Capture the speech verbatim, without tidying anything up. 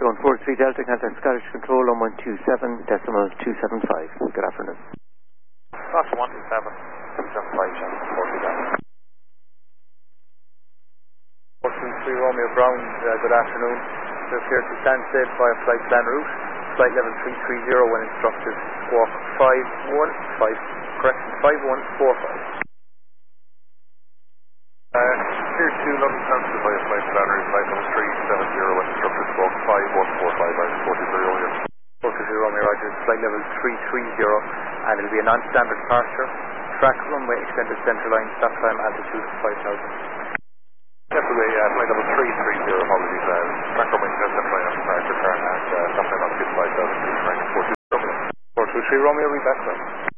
one four three Delta, contact Scottish Control on one two seven decimal two seven five. Good afternoon. Foxtrot one two seven, two seven five, forty Delta. four three three Romeo Brown, uh, good afternoon. We're here to stand still via flight plan route. Flight level three three zero when instructed. Squawk five one five, correction five one four five. Uh, here to London Stansted via flight plan route, flight level three seven zero when instructed. Squawk five one four five, I'm forty three Romeo. four three zero Romeo Roger, flight level three three zero, and it'll be a non-standard departure. Track runway extended centre line, stop time altitude five thousand. Yesterday, uh, flight level three three zero, apologies, uh, track runway extended centre line after departure, current and uh, stop time altitude five thousand, four two three Romeo. four two three Romeo, read back, sir.